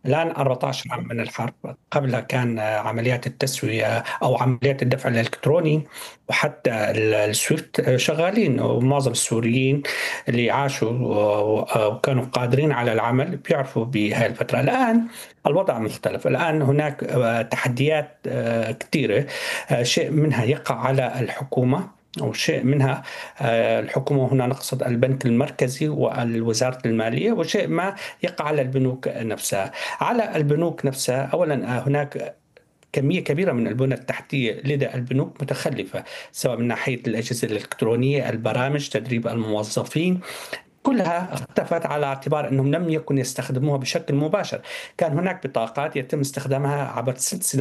الآن 14 عام من الحرب. قبلها كان عمليات التسوية أو عمليات الدفع الإلكتروني، وحتى السويفت شغالين، ومعظم السوريين اللي عاشوا وكانوا قادرين على العمل بيعرفوا بهذه الفترة. الآن الوضع مختلف. الآن هناك تحديات كثيرة. شيء منها يقع على الحكومة، أو شيء منها الحكومة، هنا نقصد البنك المركزي والوزارة المالية، وشيء ما يقع على البنوك نفسها. على البنوك نفسها، أولا هناك كمية كبيرة من البنى التحتية لدى البنوك متخلفة، سواء من ناحية الأجهزة الإلكترونية، البرامج، تدريب الموظفين، كلها اختفت على اعتبار أنهم لم يكن يستخدموها بشكل مباشر. كان هناك بطاقات يتم استخدامها عبر سلسلة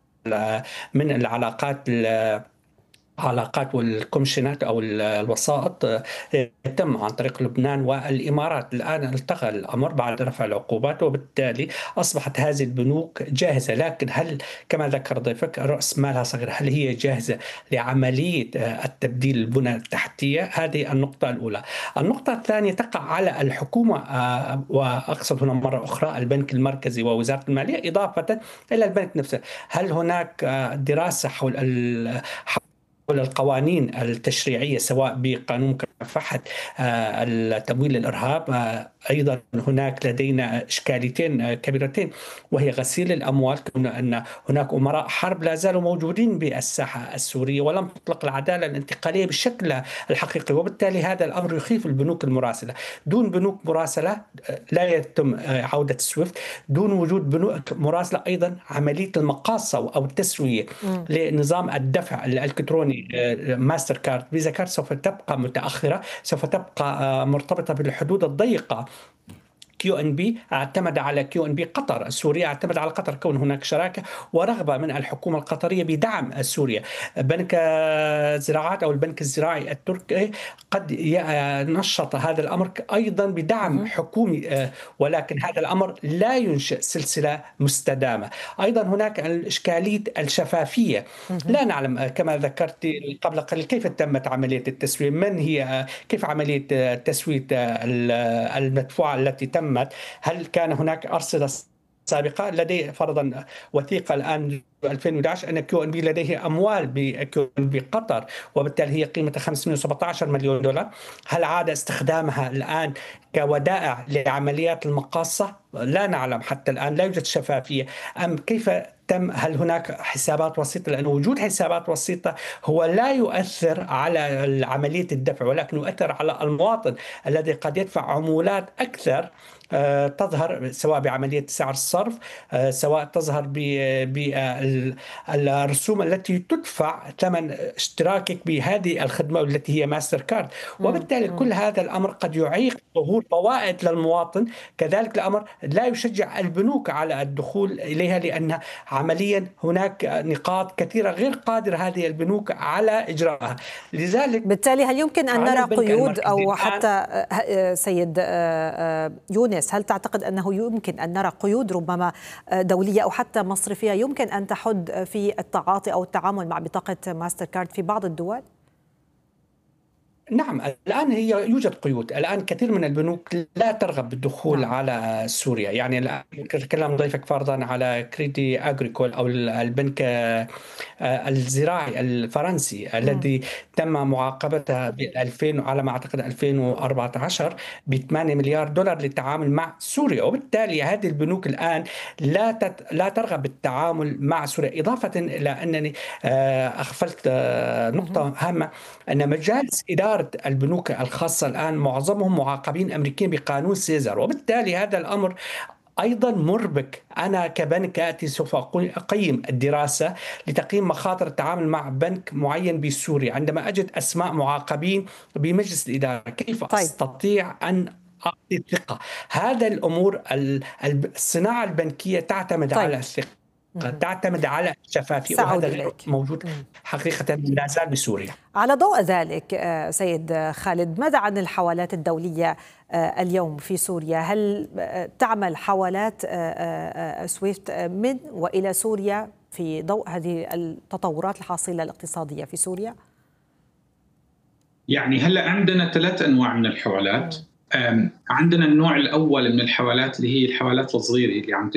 من العلاقات، علاقات والكوميشنات أو الوسائط، يتم عن طريق لبنان والإمارات. الآن التغى الأمر بعد رفع العقوبات، وبالتالي أصبحت هذه البنوك جاهزة. لكن هل، كما ذكر ضيفك، رأس مالها صغير، هل هي جاهزة لعملية التبديل البنى التحتية؟ هذه النقطة الأولى. النقطة الثانية تقع على الحكومة، وأقصد هنا مرة أخرى البنك المركزي ووزارة المالية، إضافة إلى البنك نفسه. هل هناك دراسة حول القوانين التشريعية، سواء بقانون مكافحة التمويل الإرهاب؟ أيضا هناك لدينا إشكاليتين كبيرتين، وهي غسيل الأموال، كما أن هناك أمراء حرب لا زالوا موجودين بالساحة السورية ولم تطلق العدالة الانتقالية بالشكل الحقيقي، وبالتالي هذا الأمر يخيف البنوك المراسلة. دون بنوك مراسلة لا يتم عودة سويفت. دون وجود بنوك مراسلة، أيضا عملية المقاصة أو التسوية لنظام الدفع الإلكتروني ماستر كارد، فيزا كارد، سوف تبقى متأخرة، سوف تبقى مرتبطة بالحدود الضيقة. كيو ان بي اعتمد على كيو ان بي قطر، سوريا اعتمد على قطر، كون هناك شراكه ورغبه من الحكومه القطريه بدعم سوريا. بنك زراعات او البنك الزراعي التركي قد نشط هذا الامر ايضا بدعم حكومي، ولكن هذا الامر لا ينشئ سلسله مستدامه. ايضا هناك الاشكاليه الشفافيه. لا نعلم كما ذكرت قبل قليل كيف تمت عمليه التسويه، من هي، كيف عمليه تسويه المدفوعه التي تمت. هل كان هناك أرصدة سابقة؟ لدي فرضا وثيقة الآن 2011 أن كيو ان بي لديه أموال بكيو ان بي قطر، وبالتالي هي قيمتها 517 مليون دولار. هل عاد استخدامها الآن كودائع لعمليات المقاصة؟ لا نعلم، حتى الآن لا يوجد شفافية. أم كيف تم؟ هل هناك حسابات وسيطة؟ لأن وجود حسابات وسيطة هو لا يؤثر على عملية الدفع، ولكن يؤثر على المواطن الذي قد يدفع عمولات أكثر، تظهر سواء بعملية سعر الصرف، سواء تظهر بالرسوم التي تدفع ثمن اشتراكك بهذه الخدمة التي هي ماستر كارد. وبالتالي كل هذا الأمر قد يعيق ظهور فوائد للمواطن. كذلك الأمر لا يشجع البنوك على الدخول إليها، لأن عمليا هناك نقاط كثيرة غير قادرة هذه البنوك على إجراءها. لذلك بالتالي هل يمكن أن على نرى البنك قيود، المركزي أو الآن. حتى سيد يونس، هل تعتقد أنه يمكن أن نرى قيود ربما دولية أو حتى مصرفية يمكن أن تحد في التعاطي أو التعامل مع بطاقة ماستر كارد في بعض الدول؟ نعم، الآن يوجد قيود. الآن كثير من البنوك لا ترغب بالدخول نعم. على سوريا. يعني الآن كلام ضيفك فرضا على كريدي أغريكول أو البنك الزراعي الفرنسي الذي تم معاقبتها ب 2000 على ما أعتقد 2014 ب 8 مليار دولار للتعامل مع سوريا. وبالتالي هذه البنوك الآن لا ترغب بالتعامل مع سوريا. إضافة إلى أنني أغفلت نقطة هامة، أن مجالس إدارة البنوك الخاصة الآن معظمهم معاقبين أمريكيين بقانون سيزر، وبالتالي هذا الأمر أيضا مربك. أنا كبنك آتي سوف أقيم الدراسة لتقييم مخاطر التعامل مع بنك معين بسوريا، عندما أجد أسماء معاقبين بمجلس الإدارة كيف طيب. أستطيع أن أعطي الثقة؟ هذا الأمور، الصناعة البنكية تعتمد طيب. على الثقة، تعتمد على الشفافية، سأعود وهذا غير إليك. موجود حقيقة لا زال بسوريا. على ضوء ذلك سيد خالد، ماذا عن الحوالات الدولية اليوم في سوريا؟ هل تعمل حوالات سويفت من وإلى سوريا في ضوء هذه التطورات الحاصلة الاقتصادية في سوريا؟ يعني هلا عندنا 3 أنواع من الحوالات. عندنا النوع الأول من الحوالات اللي هي الحوالات الصغيرة اللي عم